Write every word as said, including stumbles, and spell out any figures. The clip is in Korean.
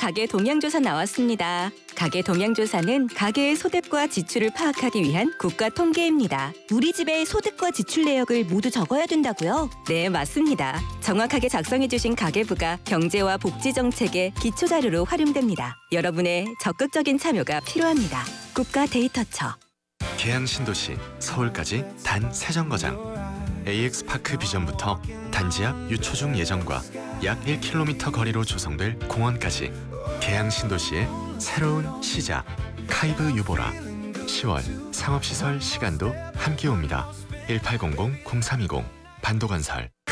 가계 동향조사 나왔습니다. 가계 동향조사는 가계의 소득과 지출을 파악하기 위한 국가 통계입니다. 우리 집의 소득과 지출 내역을 모두 적어야 된다고요? 네, 맞습니다. 정확하게 작성해주신 가계부가 경제와 복지 정책의 기초 자료로 활용됩니다. 여러분의 적극적인 참여가 필요합니다. 국가 데이터처. 계양 신도시 서울까지 단 세 정거장. 에이엑스파크 비전부터 단지 앞 유초중 예정과 약 일 킬로미터 거리로 조성될 공원까지 계양 신도시의 새로운 시작. 카이브 유보라. 시월 상업시설 시간도 함께 옵니다. 일팔공공 공삼이공 반도건설.